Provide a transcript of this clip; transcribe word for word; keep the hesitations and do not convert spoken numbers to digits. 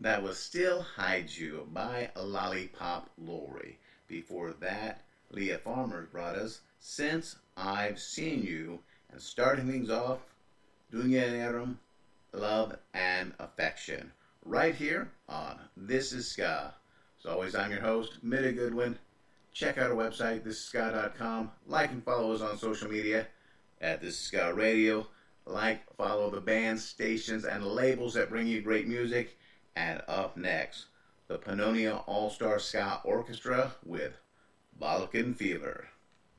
That was Still Hide You by Lollipop Lori. Before that, Leah Farmer brought us Since I've Seen You, and starting things off, Dunyanerum, Love and Affection. Right here on This Is Ska. As always, I'm your host, Midda Goodwin. Check out our website, this is ska dot com. Like and follow us on social media at This Is Ska Radio. Like, follow the bands, stations, and labels that bring you great music. And up next, the Pannonia All-Star Ska Orchestra with Balkan Fever.